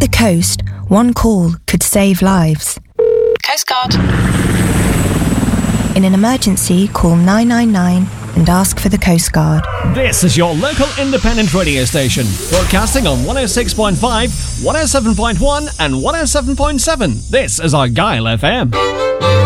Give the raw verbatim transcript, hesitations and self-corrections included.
the coast, one call could save lives. Coast Guard. In an emergency, call nine nine nine and ask for the Coast Guard. This is your local independent radio station, broadcasting on one oh six point five, one oh seven point one and one oh seven point seven. This is Argyle F M.